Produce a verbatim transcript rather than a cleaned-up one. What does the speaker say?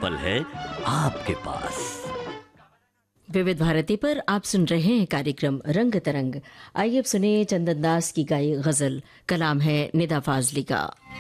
पल है आपके पास। विविध भारती पर आप सुन रहे हैं कार्यक्रम रंग तरंग। आइए अब सुने चंदन दास की गाई गजल। कलाम है निदा फाजली का।